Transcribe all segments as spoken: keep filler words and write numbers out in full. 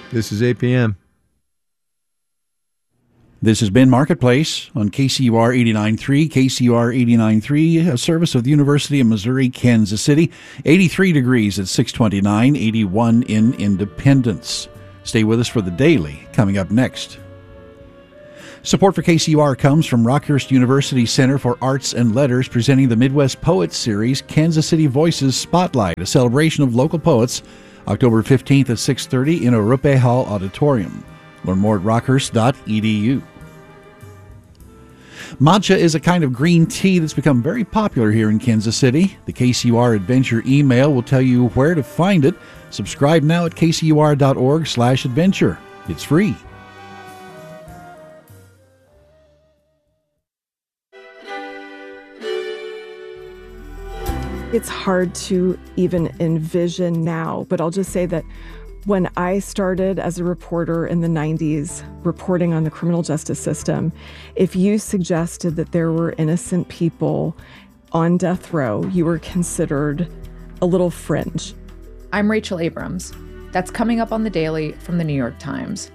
This is eight p.m. This has been Marketplace on K C U R eighty-nine point three, K C U R eighty-nine point three, a service of the University of Missouri, Kansas City. eighty-three degrees at six twenty-nine, eighty-one in Independence. Stay with us for the Daily, coming up next. Support for K C U R comes from Rockhurst University Center for Arts and Letters, presenting the Midwest Poets Series, Kansas City Voices Spotlight, a celebration of local poets, October fifteenth at six thirty in Orupe Hall Auditorium. Learn more at rockhurst dot e d u. Matcha is a kind of green tea that's become very popular here in Kansas City. The K C U R Adventure email will tell you where to find it. Subscribe now at k c u r dot org slash adventure. It's free. It's hard to even envision now, but I'll just say that when I started as a reporter in the nineties, reporting on the criminal justice system, if you suggested that there were innocent people on death row, you were considered a little fringe. I'm Rachel Abrams. That's coming up on The Daily from the New York Times.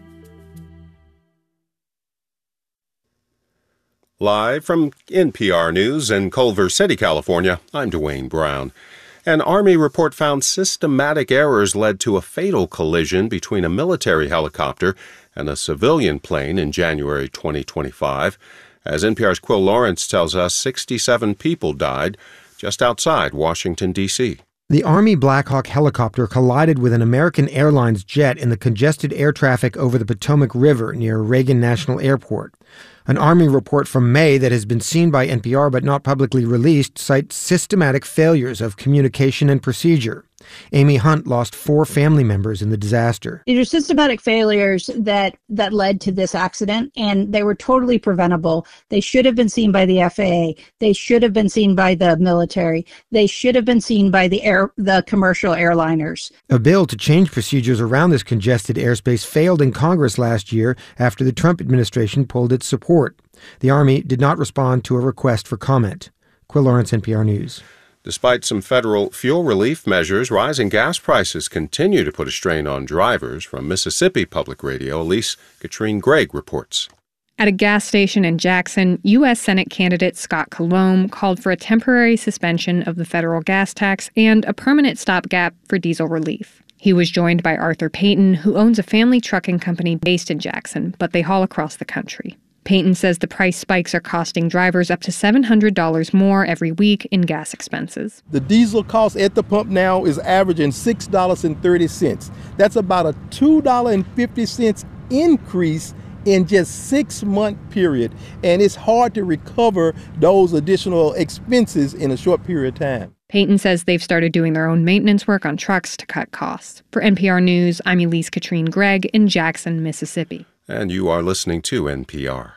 Live from N P R News in Culver City, California, I'm Dwayne Brown. An Army report found systematic errors led to a fatal collision between a military helicopter and a civilian plane in January twenty twenty-five. As N P R's Quill Lawrence tells us, sixty-seven people died just outside Washington, D C The Army Black Hawk helicopter collided with an American Airlines jet in the congested air traffic over the Potomac River near Reagan National Airport. An Army report from May that has been seen by N P R but not publicly released cites systematic failures of communication and procedure. Amy Hunt lost four family members in the disaster. These are systematic failures that, that led to this accident, and they were totally preventable. They should have been seen by the F A A. They should have been seen by the military. They should have been seen by the air, the commercial airliners. A bill to change procedures around this congested airspace failed in Congress last year after the Trump administration pulled its support. The Army did not respond to a request for comment. Quill Lawrence, N P R News. Despite some federal fuel relief measures, rising gas prices continue to put a strain on drivers. From Mississippi Public Radio, Elise Katrine Gregg reports. At a gas station in Jackson, U S Senate candidate Scott Colomb called for a temporary suspension of the federal gas tax and a permanent stopgap for diesel relief. He was joined by Arthur Payton, who owns a family trucking company based in Jackson, but they haul across the country. Payton says the price spikes are costing drivers up to seven hundred dollars more every week in gas expenses. The diesel cost at the pump now is averaging six dollars and thirty cents. That's about a two dollars and fifty cents increase in just six-month period, and it's hard to recover those additional expenses in a short period of time. Payton says they've started doing their own maintenance work on trucks to cut costs. For N P R News, I'm Elise Katrine Gregg in Jackson, Mississippi. And you are listening to N P R.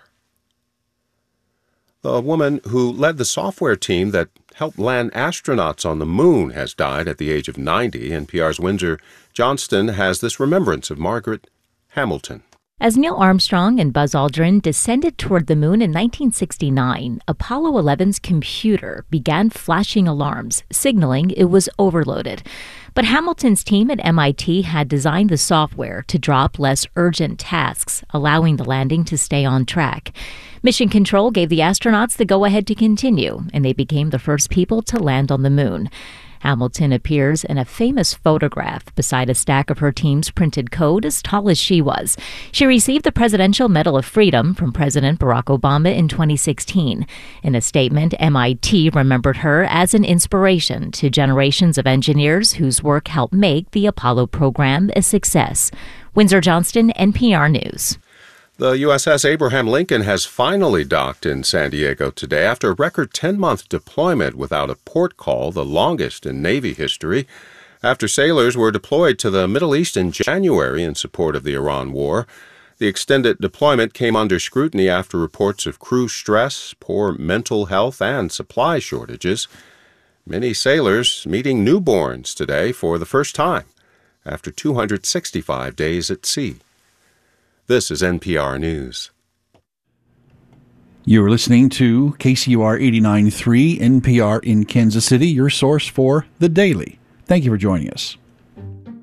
The woman who led the software team that helped land astronauts on the moon has died at the age of ninety. N P R's Windsor Johnston has this remembrance of Margaret Hamilton. As Neil Armstrong and Buzz Aldrin descended toward the moon in nineteen sixty-nine, Apollo eleven's computer began flashing alarms, signaling it was overloaded. But Hamilton's team at M I T had designed the software to drop less urgent tasks, allowing the landing to stay on track. Mission Control gave the astronauts the go-ahead to continue, and they became the first people to land on the moon. Hamilton appears in a famous photograph beside a stack of her team's printed code as tall as she was. She received the Presidential Medal of Freedom from President Barack Obama in twenty sixteen. In a statement, M I T remembered her as an inspiration to generations of engineers whose work helped make the Apollo program a success. Windsor Johnston, N P R News. The U S S Abraham Lincoln has finally docked in San Diego today after a record ten-month deployment without a port call, the longest in Navy history. After sailors were deployed to the Middle East in January in support of the Iran war, the extended deployment came under scrutiny after reports of crew stress, poor mental health, and supply shortages. Many sailors meeting newborns today for the first time after two hundred sixty-five days at sea. This is N P R News. You're listening to K C U R eighty-nine point three, N P R in Kansas City, your source for The Daily. Thank you for joining us.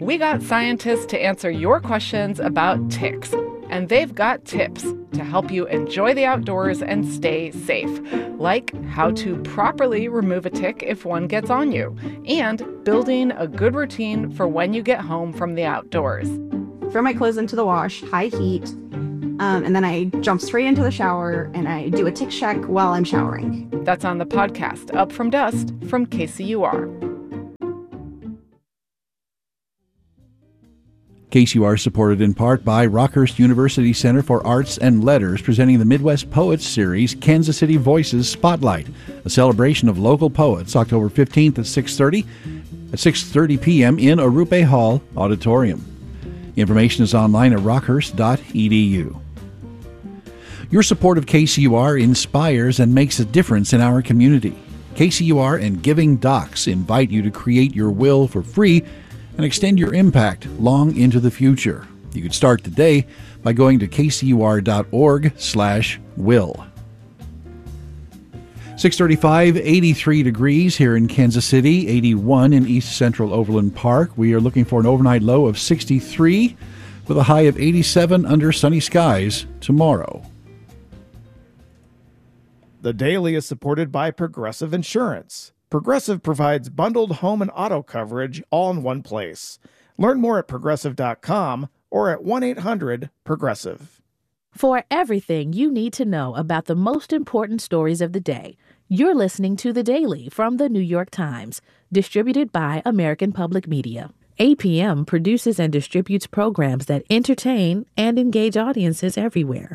We got scientists to answer your questions about ticks, and they've got tips to help you enjoy the outdoors and stay safe, like how to properly remove a tick if one gets on you, and building a good routine for when you get home from the outdoors. Throw my clothes into the wash, high heat, um, and then I jump straight into the shower and I do a tick check while I'm showering. That's on the podcast Up From Dust from K C U R. K C U R supported in part by Rockhurst University Center for Arts and Letters, presenting the Midwest Poets Series Kansas City Voices Spotlight, a celebration of local poets, October fifteenth at six thirty at six thirty p.m. in Arupe Hall Auditorium. Information is online at rockhurst dot e d u. Your support of K C U R inspires and makes a difference in our community. K C U R and Giving Docs invite you to create your will for free and extend your impact long into the future. You can start today by going to k c u r dot org slash will. six thirty-five, eighty-three degrees here in Kansas City, eighty-one in East Central Overland Park. We are looking for an overnight low of sixty-three with a high of eighty-seven under sunny skies tomorrow. The Daily is supported by Progressive Insurance. Progressive provides bundled home and auto coverage all in one place. Learn more at progressive dot com or at one eight hundred progressive. For everything you need to know about the most important stories of the day, you're listening to The Daily from The New York Times, distributed by American Public Media. A P M produces and distributes programs that entertain and engage audiences everywhere.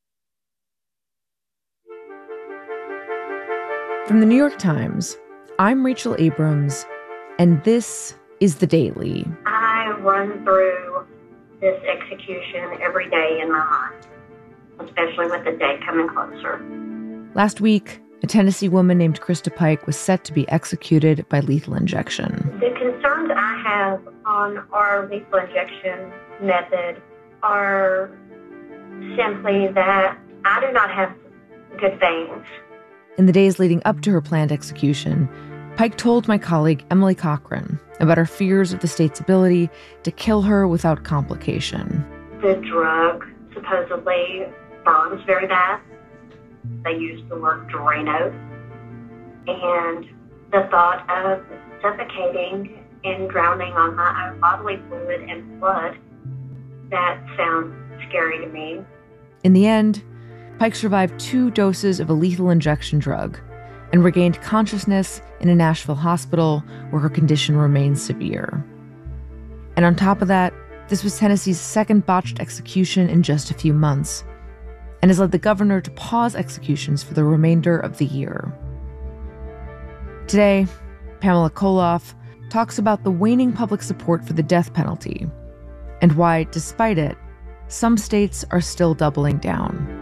From The New York Times, I'm Rachel Abrams, and this is The Daily. I run through this execution every day in my mind, especially with the day coming closer. Last week, a Tennessee woman named Krista Pike was set to be executed by lethal injection. The concerns I have on our lethal injection method are simply that I do not have good veins. In the days leading up to her planned execution, Pike told my colleague Emily Cochran about her fears of the state's ability to kill her without complication. The drug supposedly burns very bad. They use the word Drano. And the thought of suffocating and drowning on my own bodily fluid and blood, that sounds scary to me. In the end, Pike survived two doses of a lethal injection drug and regained consciousness in a Nashville hospital where her condition remains severe. And on top of that, this was Tennessee's second botched execution in just a few months, and has led the governor to pause executions for the remainder of the year. Today, Pamela Koloff talks about the waning public support for the death penalty and why, despite it, some states are still doubling down.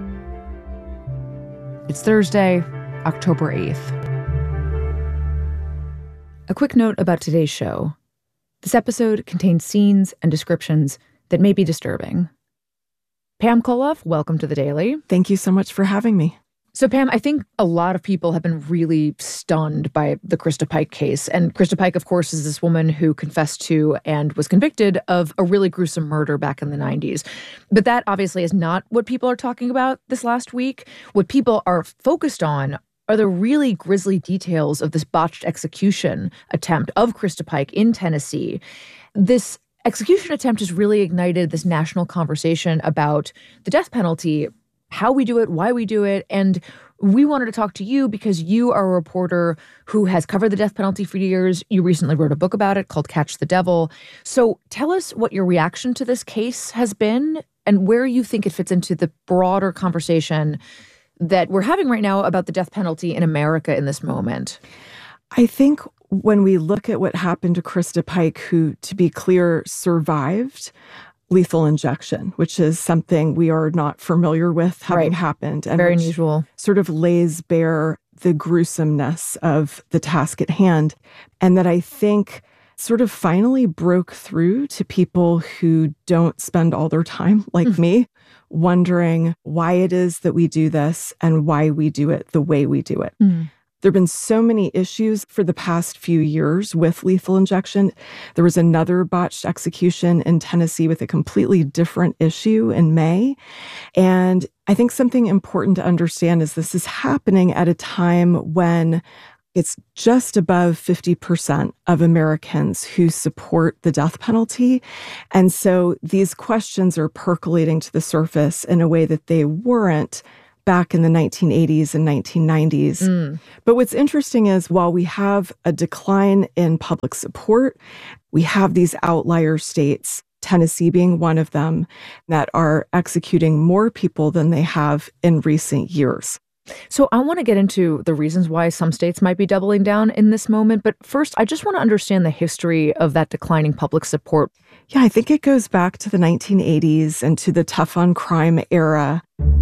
It's Thursday, October eighth. A quick note about today's show. This episode contains scenes and descriptions that may be disturbing. Pam Koloff, welcome to The Daily. Thank you so much for having me. So, Pam, I think a lot of people have been really stunned by the Krista Pike case. And Krista Pike, of course, is this woman who confessed to and was convicted of a really gruesome murder back in the nineties. But that obviously is not what people are talking about this last week. What people are focused on are the really grisly details of this botched execution attempt of Krista Pike in Tennessee. This execution attempt has really ignited this national conversation about the death penalty, how we do it, why we do it. And we wanted to talk to you because you are a reporter who has covered the death penalty for years. You recently wrote a book about it called Catch the Devil. So tell us what your reaction to this case has been and where you think it fits into the broader conversation that we're having right now about the death penalty in America in this moment. I think when we look at what happened to Krista Pike, who, to be clear, survived lethal injection, which is something we are not familiar with having right. happened. And very unusual. Sort of lays bare the gruesomeness of the task at hand. And that I think sort of finally broke through to people who don't spend all their time, like mm. me, wondering why it is that we do this and why we do it the way we do it. Mm. There have been so many issues for the past few years with lethal injection. There was another botched execution in Tennessee with a completely different issue in May. And I think something important to understand is this is happening at a time when it's just above fifty percent of Americans who support the death penalty. And so these questions are percolating to the surface in a way that they weren't back in the nineteen eighties and nineteen nineties. Mm. But what's interesting is while we have a decline in public support, we have these outlier states, Tennessee being one of them, that are executing more people than they have in recent years. So I want to get into the reasons why some states might be doubling down in this moment. But first, I just want to understand the history of that declining public support. Yeah, I think it goes back to the nineteen eighties and to the tough on crime era.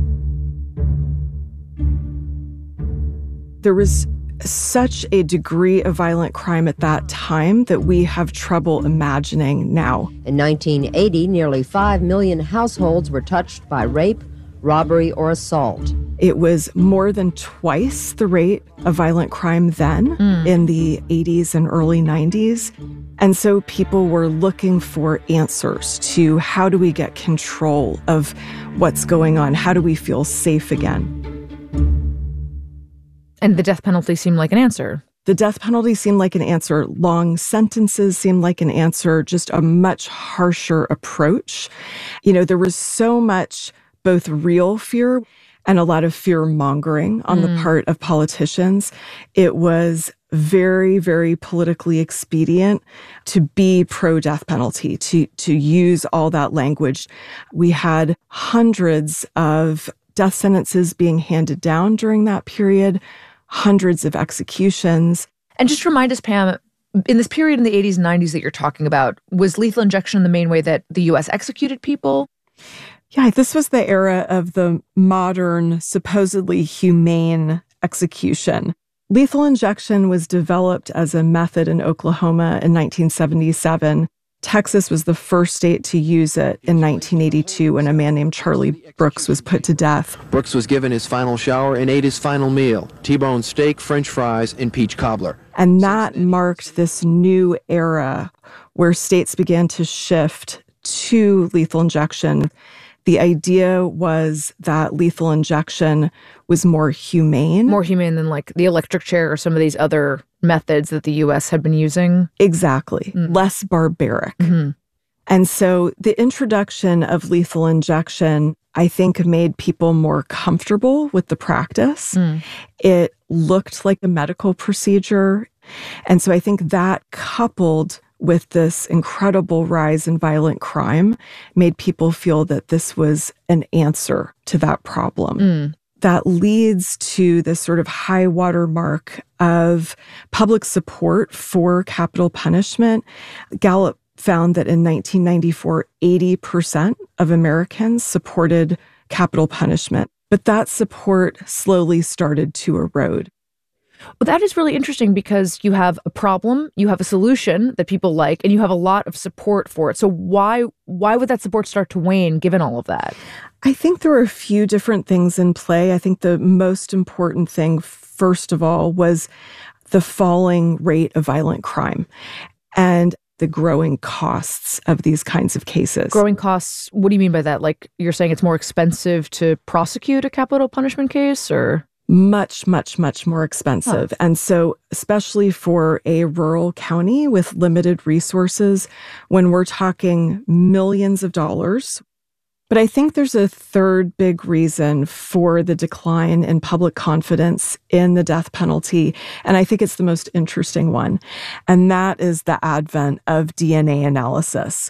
There was such a degree of violent crime at that time that we have trouble imagining now. In nineteen eighty, nearly five million households were touched by rape, robbery, or assault. It was more than twice the rate of violent crime then mm. in the eighties and early nineties. And so people were looking for answers to how do we get control of what's going on? How do we feel safe again? And the death penalty seemed like an answer. The death penalty seemed like an answer. Long sentences seemed like an answer, just a much harsher approach. You know, there was so much both real fear and a lot of fear-mongering on mm. the part of politicians. It was very, very politically expedient to be pro-death penalty, to, to use all that language. We had hundreds of death sentences being handed down during that period, hundreds of executions. And just remind us, Pam, in this period in the eighties and nineties that you're talking about, was lethal injection the main way that the U S executed people? Yeah, this was the era of the modern, supposedly humane execution. Lethal injection was developed as a method in Oklahoma in nineteen seventy-seven. Texas was the first state to use it in nineteen eighty-two when a man named Charlie Brooks was put to death. Brooks was given his final shower and ate his final meal, T-bone steak, French fries, and peach cobbler. And that marked this new era where states began to shift to lethal injection. The idea was that lethal injection was more humane. More humane than like the electric chair or some of these other methods that the U S had been using. Exactly. Mm. Less barbaric. Mm-hmm. And so the introduction of lethal injection, I think, made people more comfortable with the practice. Mm. It looked like a medical procedure. And so I think that coupled with this incredible rise in violent crime made people feel that this was an answer to that problem. Mm. That leads to this sort of high water mark of public support for capital punishment. Gallup found that in nineteen ninety-four, eighty percent of Americans supported capital punishment. But that support slowly started to erode. Well, that is really interesting because you have a problem, you have a solution that people like, and you have a lot of support for it. So why why would that support start to wane given all of that? I think there are a few different things in play. I think the most important thing, first of all, was the falling rate of violent crime and the growing costs of these kinds of cases. Growing costs, what do you mean by that? Like you're saying it's more expensive to prosecute a capital punishment case, or? Much, much, much more expensive. Huh. And so, especially for a rural county with limited resources, when we're talking millions of dollars. But I think there's a third big reason for the decline in public confidence in the death penalty. And I think it's the most interesting one. And that is the advent of D N A analysis.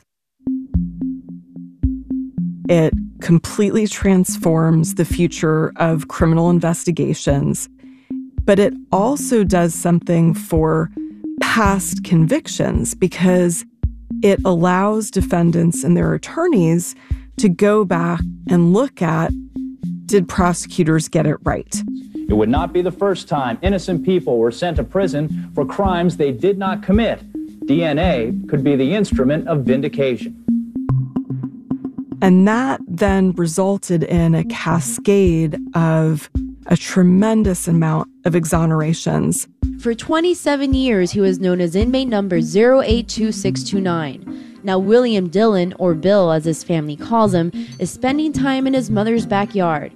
It completely transforms the future of criminal investigations, but it also does something for past convictions because it allows defendants and their attorneys to go back and look at, did prosecutors get it right? It would not be the first time innocent people were sent to prison for crimes they did not commit. D N A could be the instrument of vindication. And that then resulted in a cascade of a tremendous amount of exonerations. For twenty-seven years, he was known as inmate number zero eight two six two nine. Now, William Dillon, or Bill as his family calls him, is spending time in his mother's backyard.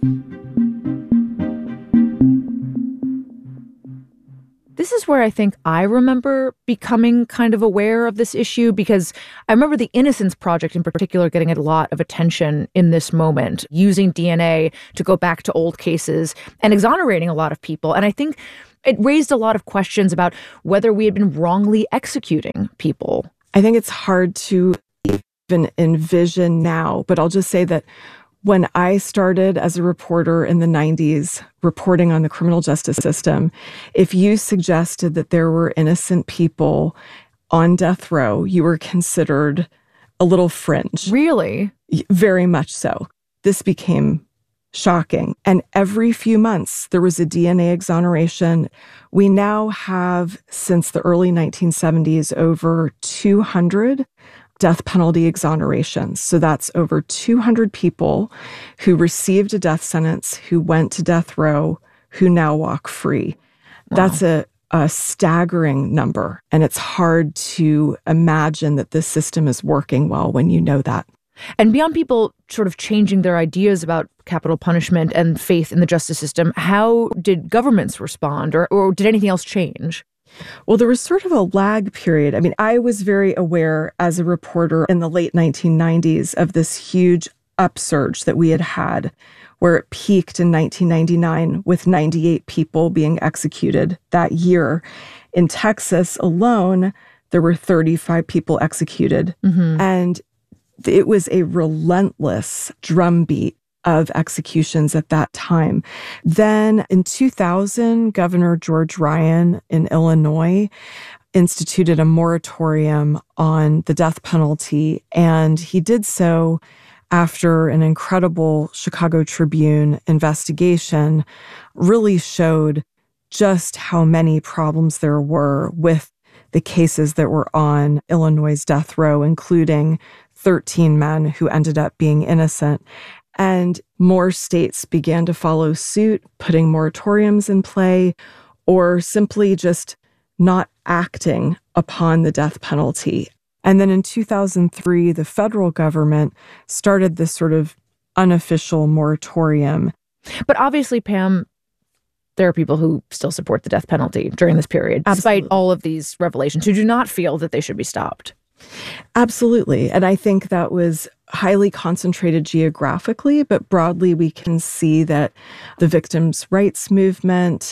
This is where I think I remember becoming kind of aware of this issue, because I remember the Innocence Project in particular getting a lot of attention in this moment, using D N A to go back to old cases and exonerating a lot of people. And I think it raised a lot of questions about whether we had been wrongly executing people. I think it's hard to even envision now, but I'll just say that when I started as a reporter in the nineties, reporting on the criminal justice system, if you suggested that there were innocent people on death row, you were considered a little fringe. Really? Very much so. This became shocking. And every few months, there was a D N A exoneration. We now have, since the early nineteen seventies, over two hundred death penalty exonerations. So that's over two hundred people who received a death sentence, who went to death row, who now walk free. Wow. That's a, a staggering number. And it's hard to imagine that this system is working well when you know that. And beyond people sort of changing their ideas about capital punishment and faith in the justice system, how did governments respond, or, or did anything else change? Well, there was sort of a lag period. I mean, I was very aware as a reporter in the late nineteen nineties of this huge upsurge that we had had, where it peaked in nineteen ninety-nine with ninety-eight people being executed that year. In Texas alone, there were thirty-five people executed. Mm-hmm. And it was a relentless drumbeat of executions at that time. Then in two thousand, Governor George Ryan in Illinois instituted a moratorium on the death penalty, and he did so after an incredible Chicago Tribune investigation really showed just how many problems there were with the cases that were on Illinois' death row, including thirteen men who ended up being innocent. And more states began to follow suit, putting moratoriums in play, or simply just not acting upon the death penalty. And then in two thousand three, the federal government started this sort of unofficial moratorium. But obviously, Pam, there are people who still support the death penalty during this period, Absolutely. Despite all of these revelations, who do not feel that they should be stopped. Absolutely. And I think that was highly concentrated geographically, but broadly we can see that the victims' rights movement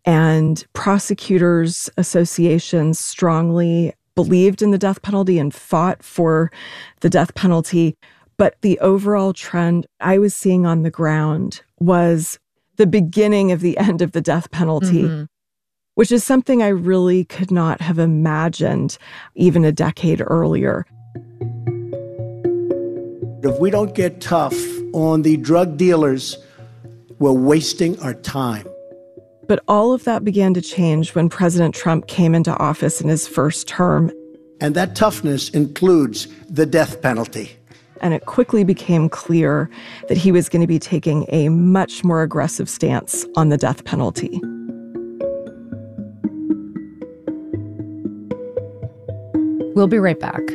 and prosecutors' associations strongly believed in the death penalty and fought for the death penalty. But the overall trend I was seeing on the ground was the beginning of the end of the death penalty. Mm-hmm. Which is something I really could not have imagined even a decade earlier. If we don't get tough on the drug dealers, we're wasting our time. But all of that began to change when President Trump came into office in his first term. And that toughness includes the death penalty. And it quickly became clear that he was going to be taking a much more aggressive stance on the death penalty. We'll be right back.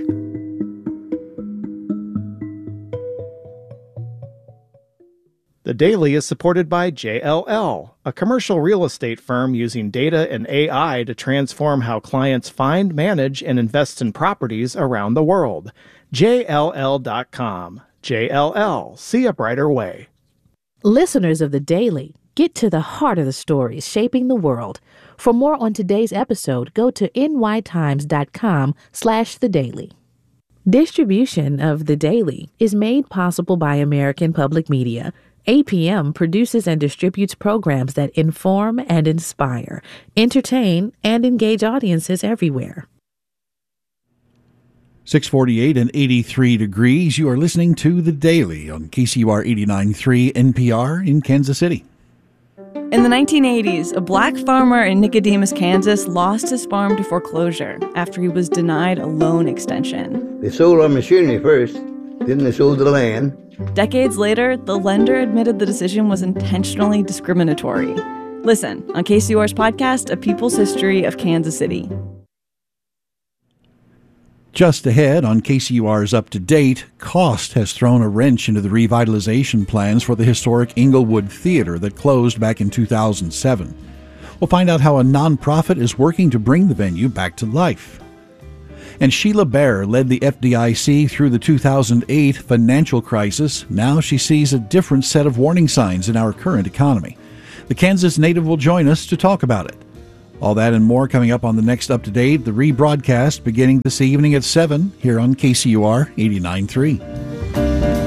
The Daily is supported by J L L, a commercial real estate firm using data and A I to transform how clients find, manage, and invest in properties around the world. J L L dot com. J L L. See a brighter way. Listeners of The Daily, get to the heart of the stories shaping the world. For more on today's episode, go to nytimes.com slash The Daily. Distribution of The Daily is made possible by American Public Media. A P M produces and distributes programs that inform and inspire, entertain, and engage audiences everywhere. six forty-eight and eighty-three degrees. You are listening to The Daily on K C U R eighty-nine point three N P R in Kansas City. In the nineteen eighties, a black farmer in Nicodemus, Kansas, lost his farm to foreclosure after he was denied a loan extension. They sold our machinery first, then they sold the land. Decades later, the lender admitted the decision was intentionally discriminatory. Listen on K C U R's podcast, A People's History of Kansas City. Just ahead on K C U R's Up to Date, cost has thrown a wrench into the revitalization plans for the historic Inglewood Theater that closed back in two thousand seven. We'll find out how a nonprofit is working to bring the venue back to life. And Sheila Bair led the F D I C through the two thousand eight financial crisis. Now she sees a different set of warning signs in our current economy. The Kansas native will join us to talk about it. All that and more coming up on the next Up to Date, the rebroadcast beginning this evening at seven here on K C U R eighty-nine point three.